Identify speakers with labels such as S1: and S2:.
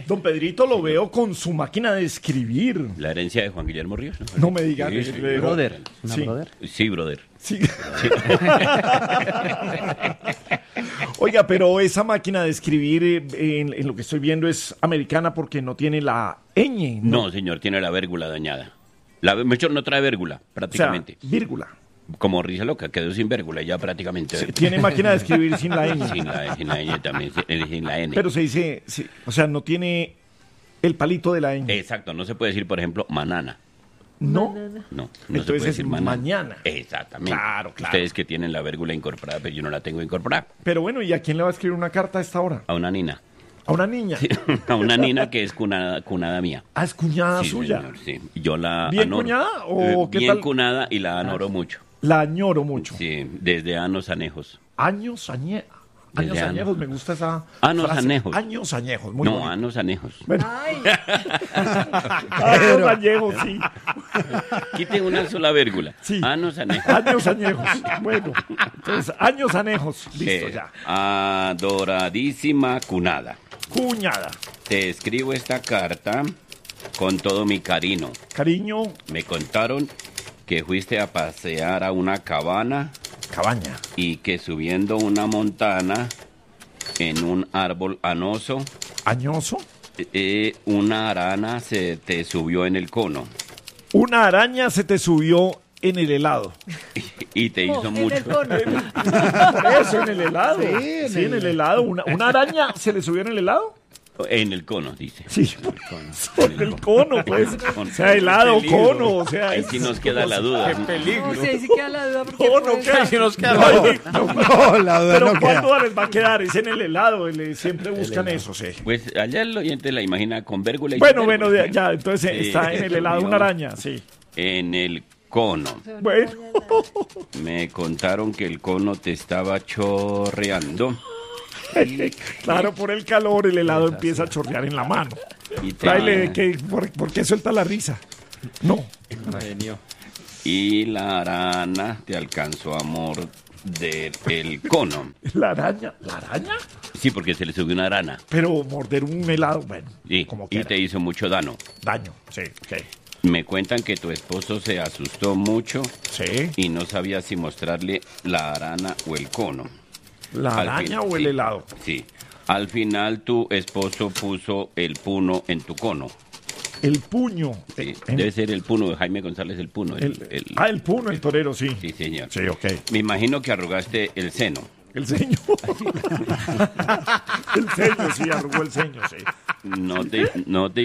S1: Don Pedrito lo veo con su máquina de escribir.
S2: La herencia de Juan Guillermo Ríos.
S1: No me diga.
S2: Sí, sí.
S3: Brother. ¿Una
S1: Sí.
S3: brother?
S2: Sí, brother.
S1: Sí. Oiga, pero esa máquina de escribir, en lo que estoy viendo, es americana porque no tiene la ñ, ¿no?
S2: No, señor, tiene la vérgula dañada. Mejor no trae vérgula,
S1: O sea,
S2: prácticamente.
S1: vírgula.
S2: Como Risa Loca, quedó sin vérgula ya prácticamente.
S1: Sí, tiene máquina de escribir sin la ñ.
S2: Sin la N también, sin la N.
S1: Pero se dice, sí, o sea, no tiene el palito de la ñ.
S2: Exacto, no se puede decir, por ejemplo, manana.
S1: No.
S2: No se
S1: Entonces
S2: puede
S1: es
S2: decir manana.
S1: mañana.
S2: Exactamente.
S1: Claro, claro.
S2: Ustedes que tienen la vérgula incorporada, pero yo no la tengo incorporada.
S1: Pero bueno, ¿y a quién le va a escribir una carta a esta hora?
S2: A una nina.
S1: A una niña.
S2: A una nina que es cunada mía.
S1: Ah, es cuñada
S2: Sí,
S1: suya.
S2: señor, sí. Yo la
S1: ¿Bien
S2: anoro.
S1: cuñada o qué
S2: bien
S1: tal?
S2: cunada y la anoro mucho.
S1: La añoro mucho.
S2: Sí, desde años anejos.
S1: Años
S2: Desde
S1: añejos,
S2: años.
S1: me gusta esa
S2: Años
S1: frase.
S2: anejos.
S1: Años añejos, muy
S2: No,
S1: bonito.
S2: años anejos.
S1: Bueno,
S4: Ay,
S1: años añejos, sí.
S2: Quite una sola vérgula.
S1: Sí.
S2: Años anejos.
S1: Años añejos. Bueno, entonces, años anejos. Listo, ya.
S2: Adoradísima cunada.
S1: Cuñada.
S2: Te escribo esta carta con todo mi cariño.
S1: Cariño,
S2: Me contaron que fuiste a pasear a una cabana
S1: cabaña.
S2: y que subiendo una montana en un árbol anoso,
S1: Añoso.
S2: una arana se te subió en el cono
S1: Una araña se te subió en el helado.
S2: y te hizo
S4: en el
S2: mucho.
S4: cono.
S1: Por eso, en el helado.
S3: Sí,
S1: Sí, en el helado. Una araña se le subió en el helado.
S2: En el cono, dice.
S1: Sí, sobre el cono, pues. O sea, helado,
S2: Peligro.
S1: cono, o sea.
S2: Ahí
S1: es-
S2: sí nos queda la duda.
S4: No sé si queda la duda porque
S1: No, no
S4: puede
S1: queda.
S4: ser.
S3: No, la duda
S1: Pero
S3: no
S1: ¿cuándo
S3: queda.
S1: les va a quedar? Es en el helado. Siempre buscan eso, sí.
S2: Pues allá el oyente la imagina con vérgula y
S1: Bueno,
S2: sin
S1: bueno,
S2: vérgula.
S1: ya, entonces
S2: Sí,
S1: está en el helado una araña, sí.
S2: En el cono.
S1: Bueno,
S2: Me contaron que el cono te estaba chorreando
S1: claro, por el calor el helado empieza a chorrear en la mano.
S2: y,
S1: Fraile, ¿por qué suelta la risa? No,
S2: y la arana te alcanzó a morder el cono.
S1: ¿la araña? ¿La araña?
S2: Sí, porque se le subió una arana
S1: Pero morder un helado, bueno,
S2: y,
S1: como
S2: y
S1: quiera.
S2: te hizo mucho daño.
S1: Daño, sí, ok.
S2: Me cuentan que tu esposo se asustó mucho
S1: Sí,
S2: y no sabía si mostrarle la arana o el cono.
S1: ¿la
S2: Al
S1: araña
S2: fin-
S1: o el
S2: sí,
S1: helado?
S2: Sí. Al final tu esposo puso el puno en tu cono.
S1: El puño.
S2: Sí,
S1: En-
S2: debe ser el puno de Jaime González el puno.
S1: el puño, el torero, sí.
S2: Sí, señor.
S1: Sí, ok.
S2: Me imagino que arrugaste el seno.
S1: El ceño. El ceño, sí, arrugó el ceño, sí.
S2: No te